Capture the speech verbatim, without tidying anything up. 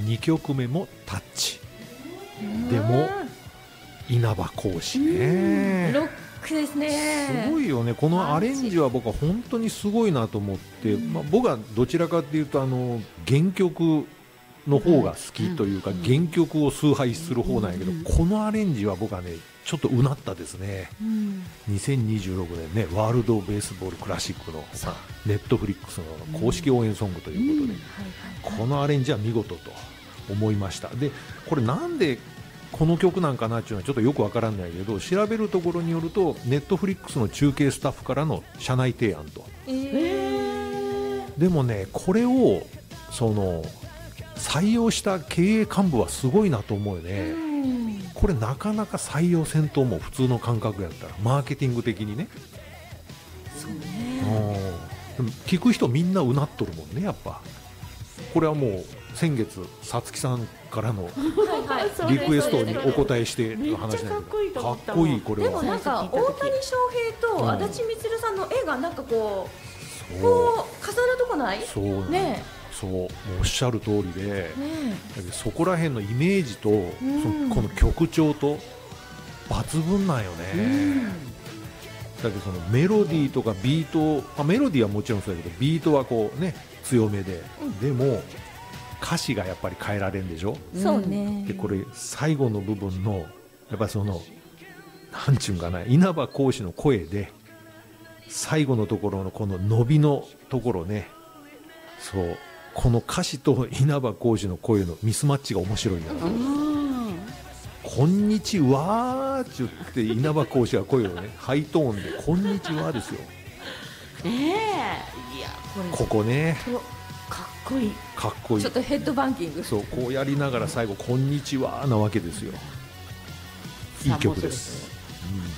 にきょくめもタッチでも稲葉講師ね、 ロックですね。 すごいよね。このアレンジは僕は本当にすごいなと思って、まあ、僕はどちらかというとあの原曲の方が好きというか、原曲を崇拝する方なんやけど、このアレンジは僕はねちょっとうなったですね。にせんにじゅうろくねんね、ワールドベースボールクラシックのネットフリックスの公式応援ソングということで、このアレンジは見事と思いました。でこれなんでこの曲なんかなっていうのはちょっとよくわからないけど、調べるところによるとネットフリックスの中継スタッフからの社内提案と、えー、でもねこれをその採用した経営幹部はすごいなと思うよね。これなかなか採用せんとも普通の感覚やったらマーケティング的にね。 そうね。 でも聞く人みんなうなっとるもんね。やっぱこれはもう先月さつきさんからのリクエストにお答えしてる話なんだけど、かっこいい。これはでもなんか大谷翔平と足立満さんの絵がなんかこう、こう重なるとこない？ そうね。そうもうおっしゃる通りで、そこら辺のイメージと、そのこの曲調と抜群なんよね。だけどそのメロディーとかビート、あメロディーはもちろんそうだけどビートはこうね強めで、でも歌詞がやっぱり変えられるんでしょ。 そうね。 でこれ最後の部分のやっぱりそのなんちゅうんかな、稲葉講師の声で最後のところのこの伸びのところね、そうこの歌詞と稲葉講師の声のミスマッチが面白いな。こんにちはーって言って稲葉講師が声をねハイトーンでこんにちはですよ。 ええー、いやこれここねかっこいい。 かっこいい。 ちょっとヘッドバンキング。 そうこうやりながら最後こんにちはなわけですよ。いい曲です。うん